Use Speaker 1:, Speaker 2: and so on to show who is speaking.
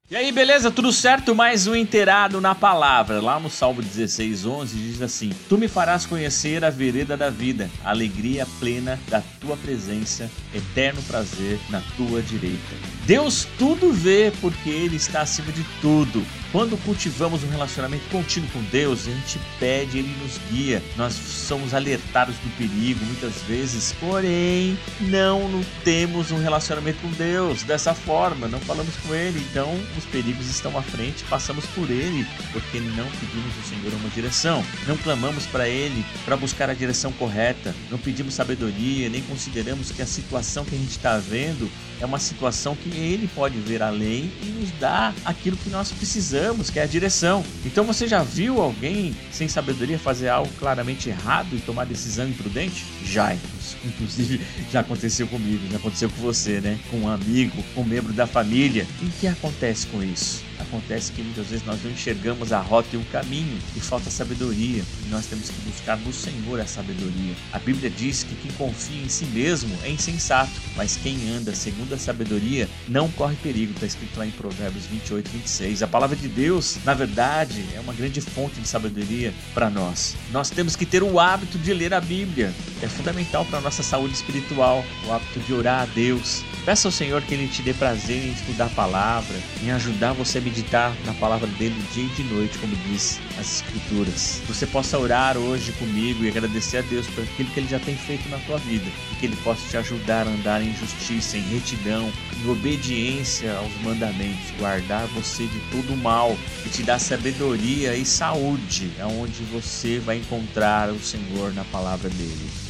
Speaker 1: E aí, beleza? Tudo certo? Mais um inteirado na palavra. Lá no Salmo 16:11 diz assim: Tu me farás conhecer a vereda da vida, a alegria plena da tua presença, eterno prazer na tua direita. Deus tudo vê porque Ele está acima de tudo. Quando cultivamos um relacionamento contínuo com Deus, a gente pede, Ele nos guia. Nós somos alertados do perigo muitas vezes, porém não temos um relacionamento com Deus dessa forma, não falamos com Ele, então os perigos estão à frente, passamos por Ele, porque não pedimos ao Senhor uma direção, não clamamos para Ele para buscar a direção correta, não pedimos sabedoria, nem consideramos que a situação que a gente está vendo é uma situação que Ele pode ver além e nos dar aquilo que nós precisamos, que é a direção. Então você já viu alguém sem sabedoria fazer algo claramente errado e tomar decisão imprudente? Já, inclusive já aconteceu comigo, já aconteceu com você, né? Com um amigo, com um membro da família. E o que acontece com isso? Acontece que muitas vezes nós não enxergamos a rota e o caminho e falta sabedoria. E nós temos que buscar no Senhor a sabedoria. A Bíblia diz que quem confia em si mesmo é insensato, mas quem anda segundo a sabedoria não corre perigo. Está escrito lá em Provérbios 28:26. A palavra de Deus, na verdade, é uma grande fonte de sabedoria para nós. Nós temos que ter o hábito de ler a Bíblia. É fundamental para a nossa saúde espiritual, o hábito de orar a Deus. Peça ao Senhor que Ele te dê prazer em estudar a palavra, em ajudar você a meditar na palavra dele dia e de noite, como diz as Escrituras. Você possa orar hoje comigo e agradecer a Deus por aquilo que Ele já tem feito na tua vida e que Ele possa te ajudar a andar em justiça, em retidão, em obediência aos mandamentos, guardar você de todo o mal e te dar sabedoria e saúde, aonde você vai encontrar o Senhor na palavra dele.